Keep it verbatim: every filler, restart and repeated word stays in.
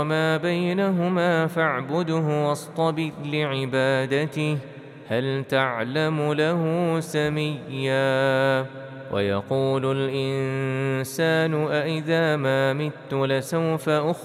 وما بينهما فاعبده واصطبر لعبادته هل تعلم له سميا ويقول الإنسان أإذا ما مت لسوف أخرج